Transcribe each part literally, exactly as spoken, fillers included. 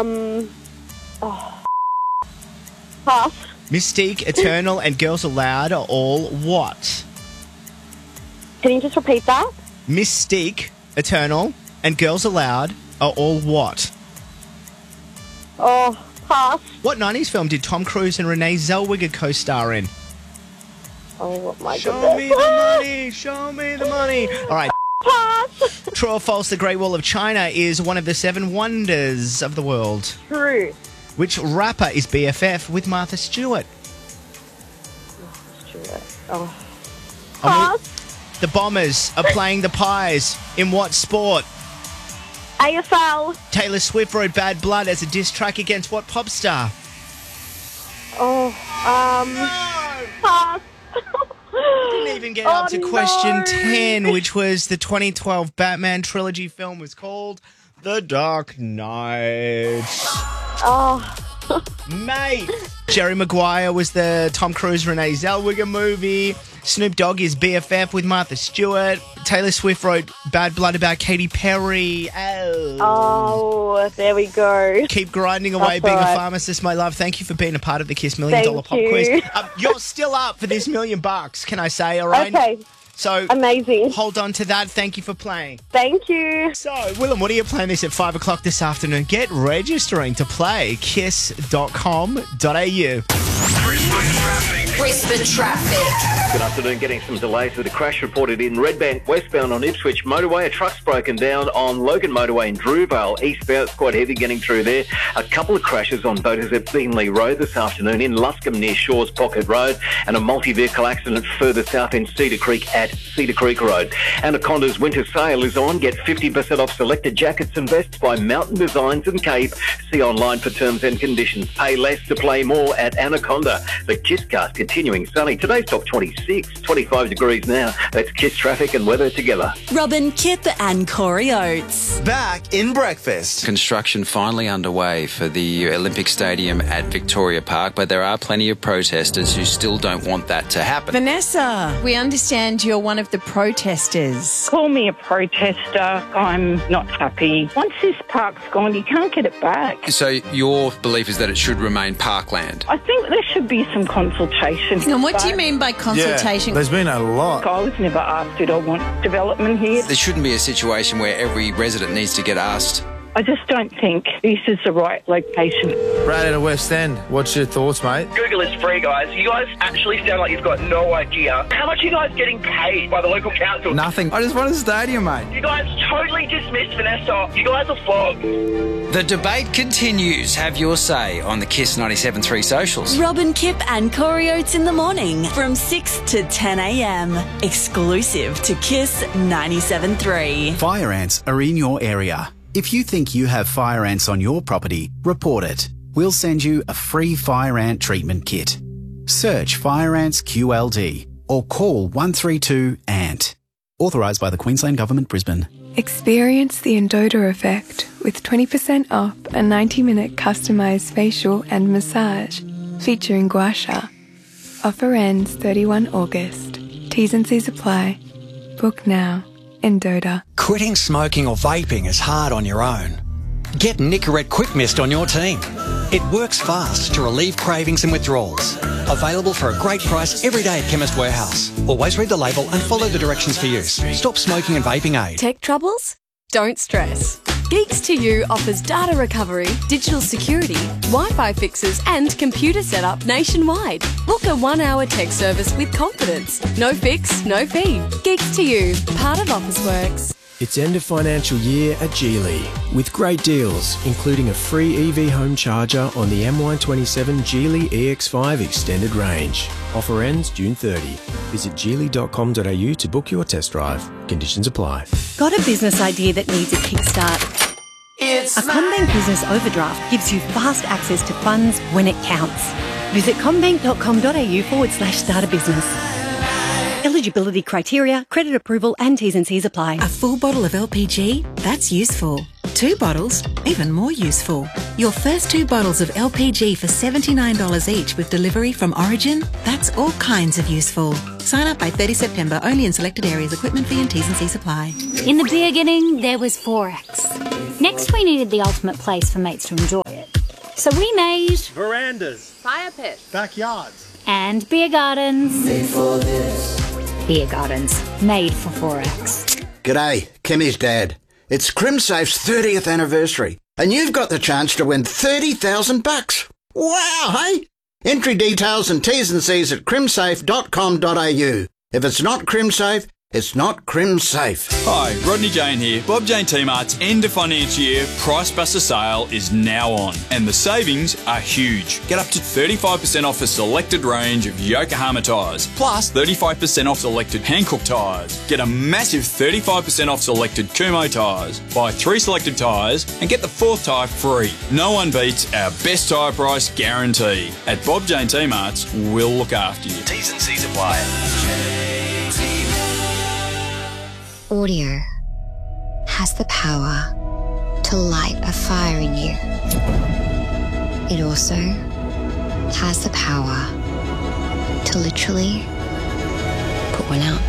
Um, oh, pass. Mystique, Eternal, and Girls Aloud are all what? Can you just repeat that? Mystique, Eternal, and Girls Aloud are all what? Oh, pass. What nineties film did Tom Cruise and Renee Zellweger co-star in? Oh, my Show goodness. me the money! Show me the money! All right. Pass. True or false, the Great Wall of China is one of the seven wonders of the world? True. Which rapper is B F F with Martha Stewart? Stewart. Oh. I mean, Pass. the Bombers are playing the Pies in what sport? A F L. Taylor Swift wrote Bad Blood as a diss track against what pop star? Oh, um, pass. Didn't even get Oh, up to question no. ten, which was the twenty twelve Batman trilogy film was called The Dark Knight. Oh. Mate. Jerry Maguire was the Tom Cruise Renee Zellweger movie. Snoop Dogg is B F F with Martha Stewart. Taylor Swift wrote Bad Blood about Katy Perry. Oh. Oh, there we go. Keep grinding away That's being all right. a pharmacist, my love. Thank you for being a part of the Kiss Million Thank Dollar Pop you. Quiz. Um, you're still up for this million bucks, can I say, all right? Okay. So Amazing. hold on to that. Thank you for playing. Thank you. So, Willem, what are you playing this at five o'clock this afternoon? Get registering to play kiss dot com dot a u. Brisbane traffic. Good afternoon. Getting some delays with a crash reported in Redbank, westbound on Ipswich Motorway. A truck's broken down on Logan Motorway in Drewvale. Eastbound, it's quite heavy getting through there. A couple of crashes on Voters at Beanley Road this afternoon in Luscombe near Shaw's Pocket Road, and a multi-vehicle accident further south in Cedar Creek at Cedar Creek Road. Anaconda's winter sale is on. Get fifty percent off selected jackets and vests by Mountain Designs and Cape. See online for terms and conditions. Pay less to play more at Anaconda. The Kisscast continuing sunny. Today's top twenty-six, twenty-five degrees now. That's Kiss traffic and weather together. Robin, Kip and Corey Oates. Back in breakfast. Construction finally underway for the Olympic Stadium at Victoria Park, but there are plenty of protesters who still don't want that to happen. Vanessa, we understand you're one of the protesters. Call me a protester. I'm not happy. Once this park's gone, you can't get it back. So your belief is that it should remain parkland? I think there should be some consultation. And what do you But mean by consultation? Yeah, there's been a lot. I was never asked, did I want development here? There shouldn't be a situation where every resident needs to get asked. I just don't think this is the right location. Brad out of West End, what's your thoughts, mate? Google is free, guys. You guys actually sound like you've got no idea. How much are you guys getting paid by the local council? Nothing. I just want a stadium, mate. You guys totally dismissed Vanessa. You guys are flogged. The debate continues. Have your say on the Kiss ninety-seven point three socials. Robin, Kip and Corey Oates in the morning from six to ten a m. Exclusive to Kiss ninety-seven point three. Fire ants are in your area. If you think you have fire ants on your property, report it. We'll send you a free fire ant treatment kit. Search Fire Ants Q L D or call one three two A N T. Authorised by the Queensland Government, Brisbane. Experience the Endota effect with twenty percent off a ninety minute customised facial and massage featuring gua sha. Offer ends thirty-first of August. T's and C's apply. Book now. Endota. Quitting smoking or vaping is hard on your own. Get Nicorette Quick Mist on your team. It works fast to relieve cravings and withdrawals. Available for a great price every day at Chemist Warehouse. Always read the label and follow the directions for use. Stop smoking and vaping aid. Tech troubles? Don't stress. Geeks to You offers data recovery, digital security, Wi-Fi fixes and computer setup nationwide. Book a one-hour tech service with confidence. No fix, no fee. Geeks to You, part of Officeworks. It's end of financial year at Geely with great deals, including a free E V home charger on the M Y twenty-seven Geely E X five Extended Range. Offer ends June thirtieth. Visit geely dot com dot a u to book your test drive. Conditions apply. Got a business idea that needs a kickstart? It's a CommBank Business Overdraft gives you fast access to funds when it counts. Visit commbank dot com dot a u forward slash start a business. Eligibility criteria, credit approval and T's and C's apply. A full bottle of L P G? That's useful. Two bottles? Even more useful. Your first two bottles of L P G for seventy-nine dollars each with delivery from Origin? That's all kinds of useful. Sign up by thirtieth September, only in selected areas. Equipment fee and T's and C's apply. In the beginning, there was Forex. Next, we needed the ultimate place for mates to enjoy it. So we made... verandas, fire pits, backyards, and beer gardens. Made for this. Beer gardens, made for Forex. G'day, Kimmy's dad. It's CrimSafe's thirtieth anniversary, and you've got the chance to win thirty thousand bucks. Wow, hey? Entry details and T's and C's at crimsafe dot com dot a u. If it's not CrimSafe, it's not CrimSafe. Hi, Rodney Jane here. Bob Jane T-Mart's end of financial year Price Buster sale is now on, and the savings are huge. Get up to thirty-five percent off a selected range of Yokohama tyres, plus thirty-five percent off selected Hankook tyres. Get a massive thirty-five percent off selected Kumho tyres. Buy three selected tyres and get the fourth tyre free. No one beats our best tyre price guarantee. At Bob Jane T-Mart's, we'll look after you. T's and C's apply. Audio has the power to light a fire in you. It also has the power to literally put one out.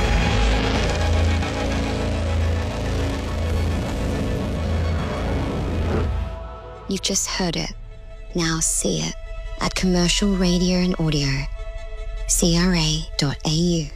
You've just heard it. Now see it at Commercial Radio and Audio, c r a dot a u.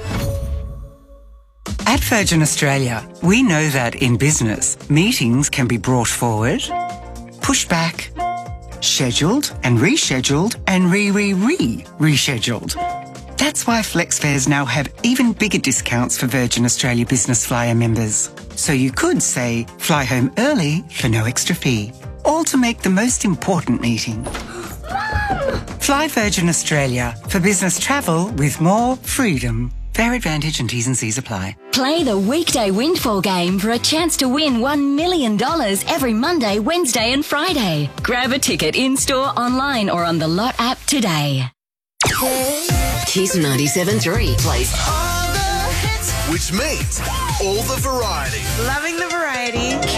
At Virgin Australia, we know that in business, meetings can be brought forward, pushed back, scheduled and rescheduled and re-re-re-rescheduled. That's why FlexFares now have even bigger discounts for Virgin Australia Business Flyer members. So you could say, fly home early for no extra fee, all to make the most important meeting. Fly Virgin Australia for business travel with more freedom. Fair advantage and T's and C's apply. Play the weekday windfall game for a chance to win one million dollars every Monday, Wednesday and Friday. Grab a ticket in-store, online or on the Lot app today. Kiss ninety-seven point three plays which means all the variety. Loving the variety.